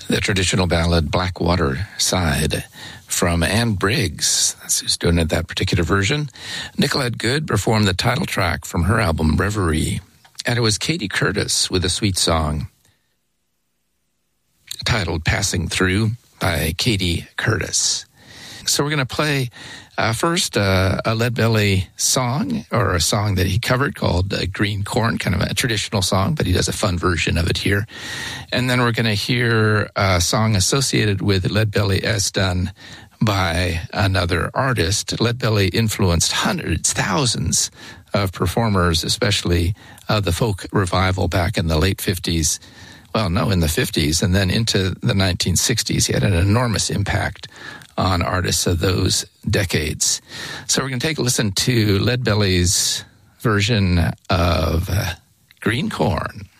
The traditional ballad Blackwater Side from Anne Briggs. That's who's doing it, that particular version. Nicolette Good performed the title track from her album Reverie. And it was Katie Curtis with a sweet song titled Passing Through by Katie Curtis. So we're going to play first a Leadbelly song, or a song that he covered called Green Corn, kind of a traditional song, but he does a fun version of it here. And then we're going to hear a song associated with Leadbelly as done by another artist. Leadbelly influenced hundreds, thousands of performers, especially the folk revival back in the late 50s. Well, no, in the 50s, and then into the 1960s. He had an enormous impact on artists of those decades. So we're going to take a listen to Leadbelly's version of Green Corn.